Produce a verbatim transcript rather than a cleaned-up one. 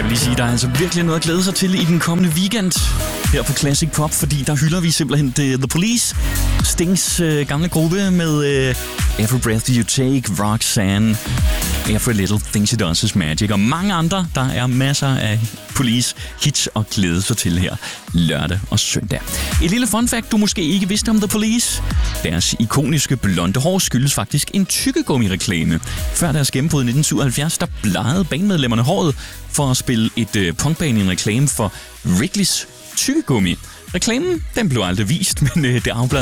lige sige, der er altså virkelig noget at glæde sig til i den kommende weekend her på Classic Pop, fordi der hylder vi simpelthen The, The Police, Stings øh, gamle gruppe med øh, Every Breath You Take, Roxanne, Every Little Thing She Does Is Magic og mange andre. Der er masser af Police hits og glæde sig til her lørdag og søndag. Et lille fun fact, du måske ikke vidste om The Police. Deres ikoniske blonde hår skyldes faktisk en tyggegummi-reklame. Før deres gennembrud i nitten syvoghalvfjerds, der blegede bandmedlemmerne håret for at spille et øh, punkband i en reklame for Wrigley's tyggegummi. Reklamen, den blev aldrig vist, men øh, det afbladede